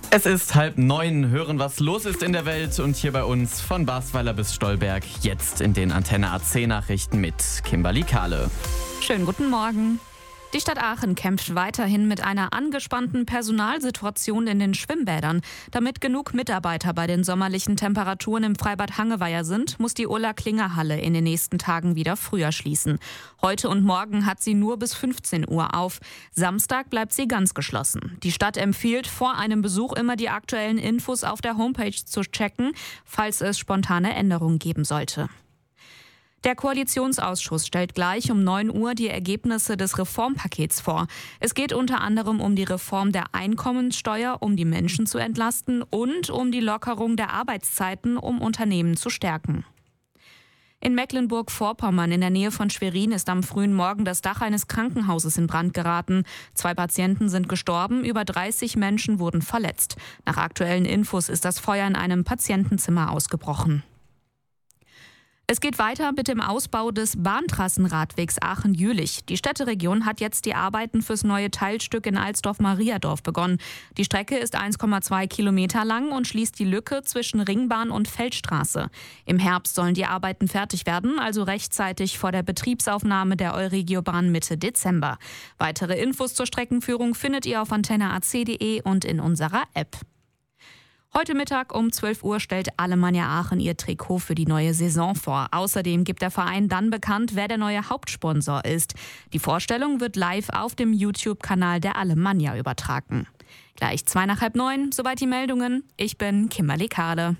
Es ist 8:30, hören, was los ist in der Welt und hier bei uns von Basweiler bis Stolberg, jetzt in den Antenne AC Nachrichten mit Kimberly Kahle. Schönen guten Morgen. Die Stadt Aachen kämpft weiterhin mit einer angespannten Personalsituation in den Schwimmbädern. Damit genug Mitarbeiter bei den sommerlichen Temperaturen im Freibad Hangeweiher sind, muss die Ulla-Klinger-Halle in den nächsten Tagen wieder früher schließen. Heute und morgen hat sie nur bis 15 Uhr auf. Samstag bleibt sie ganz geschlossen. Die Stadt empfiehlt, vor einem Besuch immer die aktuellen Infos auf der Homepage zu checken, falls es spontane Änderungen geben sollte. Der Koalitionsausschuss stellt gleich um 9 Uhr die Ergebnisse des Reformpakets vor. Es geht unter anderem um die Reform der Einkommenssteuer, um die Menschen zu entlasten und um die Lockerung der Arbeitszeiten, um Unternehmen zu stärken. In Mecklenburg-Vorpommern in der Nähe von Schwerin ist am frühen Morgen das Dach eines Krankenhauses in Brand geraten. 2 Patienten sind gestorben, über 30 Menschen wurden verletzt. Nach aktuellen Infos ist das Feuer in einem Patientenzimmer ausgebrochen. Es geht weiter mit dem Ausbau des Bahntrassenradwegs Aachen-Jülich. Die Städteregion hat jetzt die Arbeiten fürs neue Teilstück in Alsdorf-Mariadorf begonnen. Die Strecke ist 1,2 Kilometer lang und schließt die Lücke zwischen Ringbahn und Feldstraße. Im Herbst sollen die Arbeiten fertig werden, also rechtzeitig vor der Betriebsaufnahme der Euregiobahn Mitte Dezember. Weitere Infos zur Streckenführung findet ihr auf antenneac.de und in unserer App. Heute Mittag um 12 Uhr stellt Alemannia Aachen ihr Trikot für die neue Saison vor. Außerdem gibt der Verein dann bekannt, wer der neue Hauptsponsor ist. Die Vorstellung wird live auf dem YouTube-Kanal der Alemannia übertragen. Gleich 8:45, soweit die Meldungen. Ich bin Kimberly Kahle.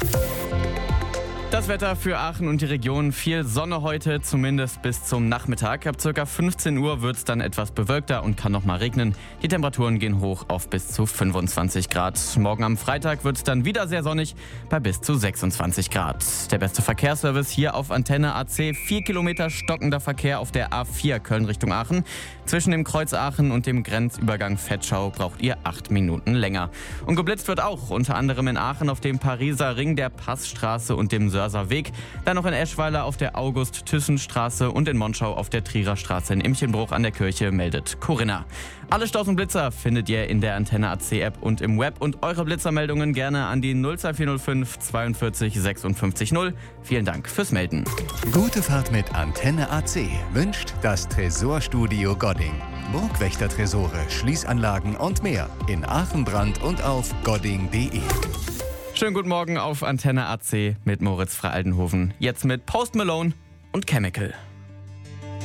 Das Wetter für Aachen und die Region, viel Sonne heute, zumindest bis zum Nachmittag. Ab ca. 15 Uhr wird es dann etwas bewölkter und kann noch mal regnen. Die Temperaturen gehen hoch auf bis zu 25 Grad. Morgen am Freitag wird es dann wieder sehr sonnig bei bis zu 26 Grad. Der beste Verkehrsservice hier auf Antenne AC. 4 Kilometer stockender Verkehr auf der A4 Köln Richtung Aachen. Zwischen dem Kreuz Aachen und dem Grenzübergang Vetschau braucht ihr 8 Minuten länger. Und geblitzt wird auch, unter anderem in Aachen auf dem Pariser Ring, der Passstraße und dem Sörser Weg. Dann noch in Eschweiler auf der August-Thyssen-Straße und in Monschau auf der Trierer Straße in Imchenbruch an der Kirche, meldet Corinna. Alle Staus und Blitzer findet ihr in der Antenne AC App und im Web und eure Blitzermeldungen gerne an die 02405 42 56 0. Vielen Dank fürs Melden. Gute Fahrt mit Antenne AC wünscht das Tresorstudio Godding. Burgwächter-Tresore, Schließanlagen und mehr in Aachen, Brand und auf godding.de. Schönen guten Morgen auf Antenne AC mit Moritz Frey-Aldenhoven. Jetzt mit Post Malone und Chemical.